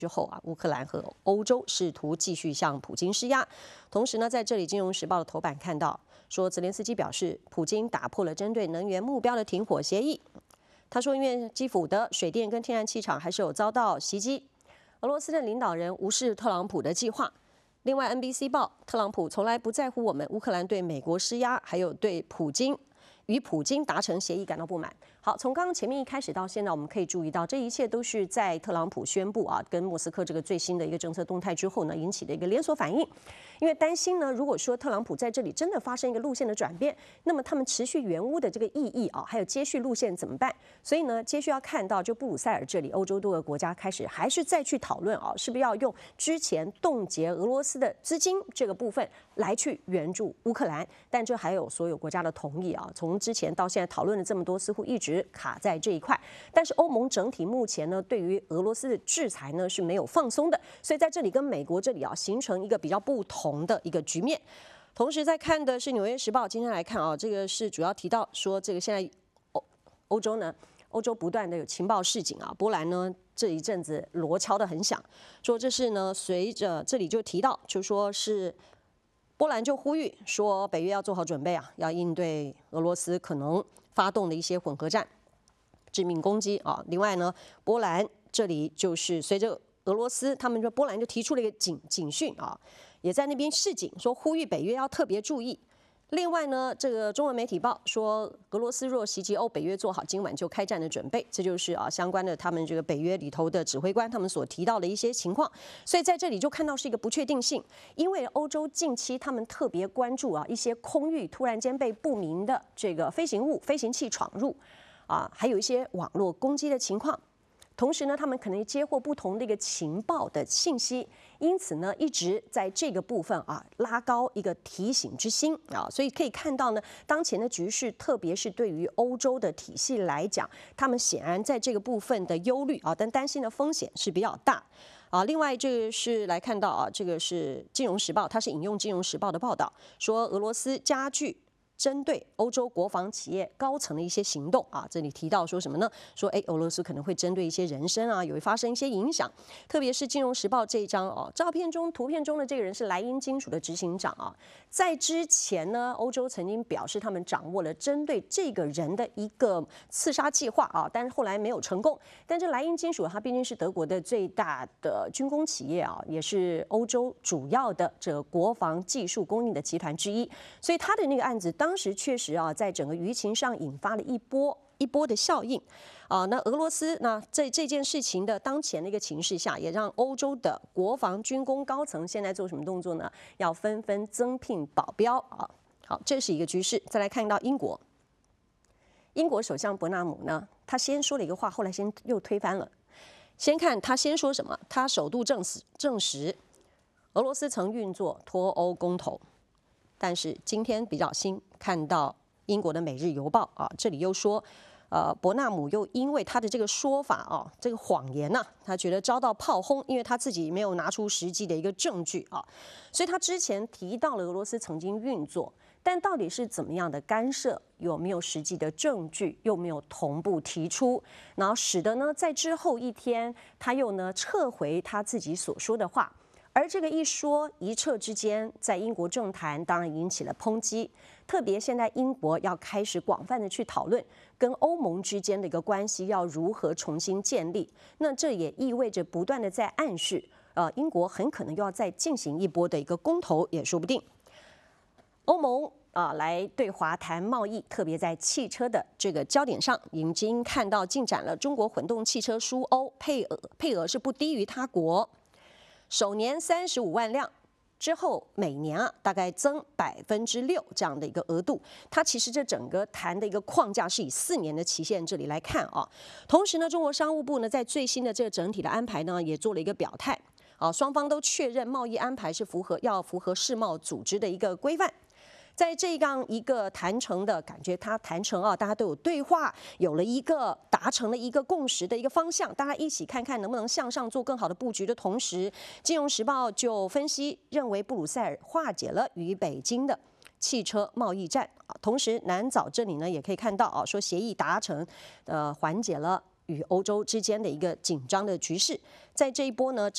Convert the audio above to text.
之后啊，乌克兰和欧洲试图继续向普京施压。同时呢，在这里，《金融时报》的头版看到说，泽连斯基表示，普京打破了针对能源目标的停火协议。他说，因为基辅的水电跟天然气厂还是有遭到袭击，俄罗斯的领导人无视特朗普的计划。另外 ，NBC 报，特朗普从来不在乎我们乌克兰对美国施压，还有对与普京达成协议感到不满。好，从刚刚前面一开始到现在，我们可以注意到，这一切都是在特朗普宣布啊，跟莫斯科这个最新的一个政策动态之后呢，引起的一个连锁反应。因为担心呢，如果说特朗普在这里真的发生一个路线的转变，那么他们持续原屋的这个意义啊，还有接续路线怎么办？所以呢，接续要看到就布鲁塞尔这里，欧洲多个国家开始还是再去讨论啊，是不是要用之前冻结俄罗斯的资金这个部分来去援助乌克兰？但这还有所有国家的同意啊，从之前到现在讨论了这么多，似乎一直卡在这一块。但是欧盟整体目前呢，对于俄罗斯的制裁呢是没有放松的，所以在这里跟美国这里啊形成一个比较不同的一个局面。同时在看的是《纽约时报》，今天来看啊，这个是主要提到说，这个现在欧洲不断的有情报示警啊，波兰呢这一阵子锣敲得很响，说这是呢随着这里就提到，就说是。波兰就呼吁说，北约要做好准备啊，要应对俄罗斯可能发动的一些混合战、致命攻击啊。另外呢，波兰这里就是随着俄罗斯，他们说波兰就提出了一个警讯啊，也在那边示警，说呼吁北约要特别注意。另外呢，这个中文媒体报说，俄罗斯若袭击欧，北约做好今晚就开战的准备。这就是啊相关的他们这个北约里头的指挥官他们所提到的一些情况。所以在这里就看到是一个不确定性，因为欧洲近期他们特别关注啊一些空域突然间被不明的这个飞行器闯入啊，还有一些网络攻击的情况。同时呢，他们可能接获不同的一个情报的信息，因此呢，一直在这个部分啊拉高一个提醒之心啊，所以可以看到呢，当前的局势，特别是对于欧洲的体系来讲，他们显然在这个部分的忧虑啊，但担心的风险是比较大啊。另外，这个是来看到啊，这个是《金融时报》，它是引用《金融时报》的报道，说俄罗斯加剧针对欧洲国防企业高层的一些行动啊，这里提到说什么呢？说俄罗斯可能会针对一些人身啊，有发生一些影响。特别是《金融时报》这一张哦，图片中的这个人是莱茵金属的执行长啊。在之前呢，欧洲曾经表示他们掌握了针对这个人的一个刺杀计划啊，但是后来没有成功。但这莱茵金属它毕竟是德国的最大的军工企业啊，也是欧洲主要的这个国防技术供应的集团之一，所以他的那个案子当时确实啊，在整个舆情上引发了一波的效应啊。那俄罗斯在这件事情的当前的一个情势下，也让欧洲的国防军工高层现在做什么动作呢？要纷纷增聘保镖啊。好，这是一个局势。再来看到英国首相伯纳姆呢，他先说了一个话，后来又推翻了。先看他先说什么，他首度证实俄罗斯曾运作脱欧公投。但是今天比较新，看到英国的《每日邮报》啊，这里又说，伯纳姆又因为他的这个说法啊，这个谎言呢，他觉得遭到炮轰，因为他自己没有拿出实际的一个证据啊，所以他之前提到了俄罗斯曾经运作，但到底是怎么样的干涉，有没有实际的证据，又没有同步提出，然后使得呢，在之后一天，他又呢撤回他自己所说的话。而这个一说一撤之间，在英国政坛当然引起了抨击，特别现在英国要开始广泛的去讨论跟欧盟之间的一个关系要如何重新建立，那这也意味着不断的在暗示，英国很可能又要再进行一波的一个公投也说不定。欧盟来对华谈贸易，特别在汽车的这个焦点上，已经看到进展了。中国混动汽车输欧配额是不低于他国。首年35万辆，之后每年大概增6%这样的一个额度，它其实这整个谈的一个框架是以4年的期限这里来看啊。同时呢，中国商务部呢在最新的这个整体的安排呢也做了一个表态啊，双方都确认贸易安排是要符合世贸组织的一个规范。在这样一个谈成的感觉，它谈成啊，大家都有对话，有了一个达成了一个共识的一个方向，大家一起看看能不能向上做更好的布局的同时，《金融时报》就分析认为，布鲁塞尔化解了与北京的汽车贸易战啊，同时南枣这里呢也可以看到啊，说协议达成，缓解了与欧洲之间的一个紧张的局势。在这一波呢，